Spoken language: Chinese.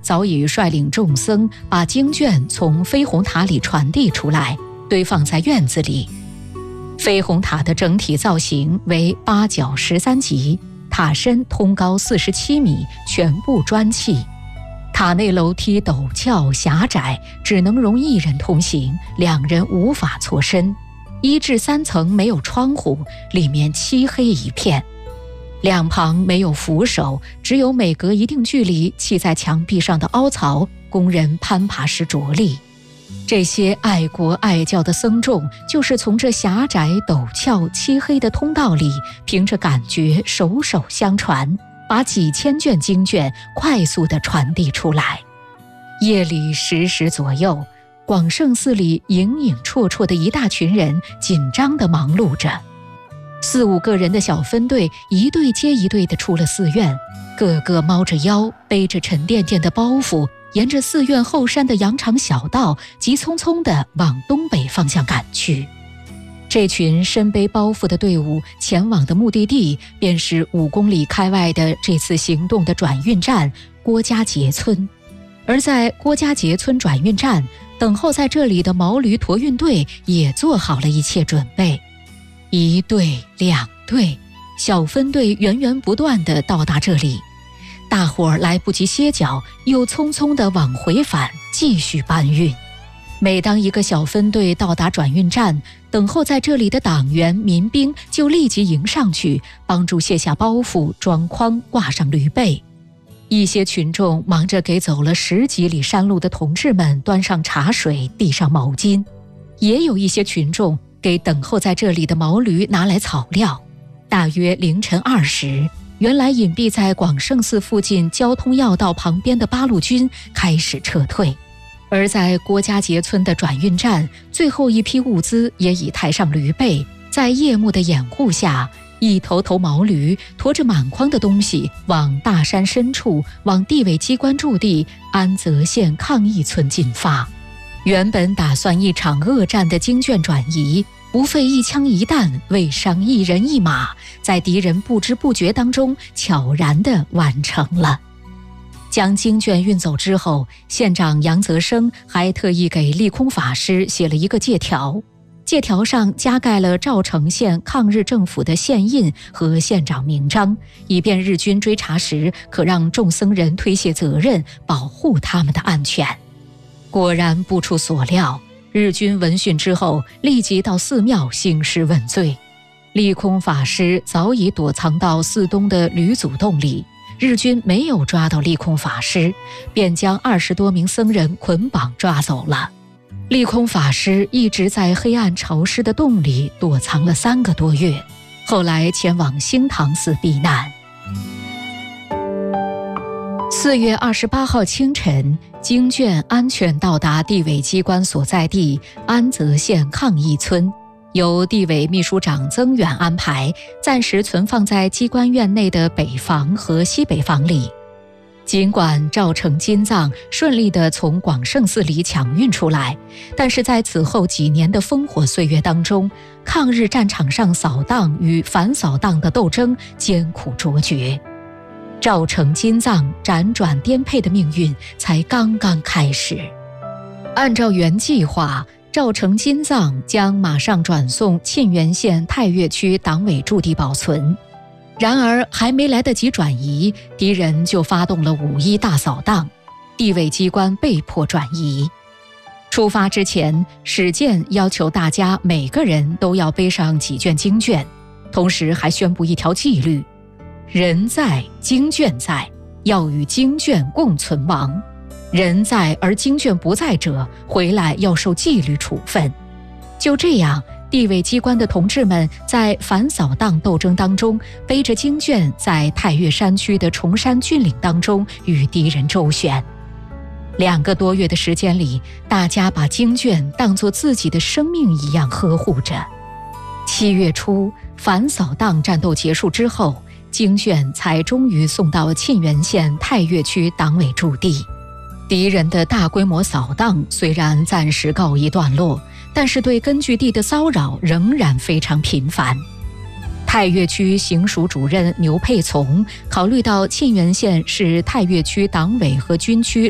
早已率领众僧把经卷从飞虹塔里传递出来，堆放在院子里。飞虹塔的整体造型为8角13级，塔身通高47米，全部砖砌。塔内楼梯陡峭狭窄，只能容1人通行，2人无法错身。1至3层没有窗户，里面漆黑一片。两旁没有扶手，只有每隔一定距离砌在墙壁上的凹槽，供人攀爬时着力。这些爱国爱教的僧众，就是从这狭窄陡峭漆黑的通道里，凭着感觉手手相传，把几千卷经卷快速地传递出来。夜里10时左右，广胜寺里影影绰绰的一大群人紧张地忙碌着。4、5个人的小分队一队接一队地出了寺院，个个猫着腰，背着沉甸甸的包袱，沿着寺院后山的羊肠小道急匆匆地往东北方向赶去。这群身背包袱的队伍前往的目的地便是5公里开外的这次行动的转运站郭家节村。而在郭家节村转运站，等候在这里的毛驴驮运队也做好了一切准备。1队、2队，小分队源源不断地到达这里，大伙儿来不及歇脚，又匆匆地往回返，继续搬运。每当一个小分队到达转运站，等候在这里的党员民兵就立即迎上去，帮助卸下包袱，装筐，挂上驴背。一些群众忙着给走了10几里山路的同志们端上茶水，递上毛巾，也有一些群众给等候在这里的毛驴拿来草料。大约凌晨2时，原来隐蔽在广胜寺附近交通要道旁边的八路军开始撤退。而在郭家节村的转运站，最后一批物资也已抬上驴背，在夜幕的掩护下，一头头毛驴驮着满筐的东西往大山深处，往地委机关驻地安泽县抗疫村进发。原本打算一场恶战的经卷转移，不费一枪一弹，未伤一人一马，在敌人不知不觉当中悄然地完成了。将经卷运走之后，县长杨泽生还特意给利空法师写了一个借条，借条上加盖了赵城县抗日政府的县印和县长名章，以便日军追查时可让众僧人推卸责任，保护他们的安全。果然不出所料，日军闻讯之后立即到寺庙兴师问罪。利空法师早已躲藏到寺东的吕祖洞里，日军没有抓到利空法师，便将20多名僧人捆绑抓走了。利空法师一直在黑暗潮湿的洞里躲藏了3个多月，后来前往兴唐寺避难。4月28号清晨，经卷安全到达地委机关所在地安泽县抗疫村，由地委秘书长曾远安排，暂时存放在机关院内的北房和西北房里。尽管赵成金藏顺利地从广胜寺里抢运出来，但是在此后几年的烽火岁月当中，抗日战场上扫荡与反扫荡的斗争艰苦卓绝。赵成金藏辗转颠沛的命运才刚刚开始。按照原计划，赵成金藏将马上转送沁源县太岳区党委驻地保存。然而还没来得及转移，敌人就发动了5·1大扫荡，地委机关被迫转移。出发之前，史建要求大家每个人都要背上几卷经卷，同时还宣布一条纪律：人在经卷在，要与经卷共存亡。人在而经卷不在者，回来要受纪律处分。就这样，地委机关的同志们在反扫荡斗争当中，背着经卷在太岳山区的崇山峻岭当中与敌人周旋。2个多月的时间里，大家把经卷当作自己的生命一样呵护着。7月初，反扫荡战斗结束之后，经卷才终于送到沁源县太岳区党委驻地。敌人的大规模扫荡虽然暂时告一段落，但是对根据地的骚扰仍然非常频繁。太岳区行署主任牛佩从考虑到沁源县是太岳区党委和军区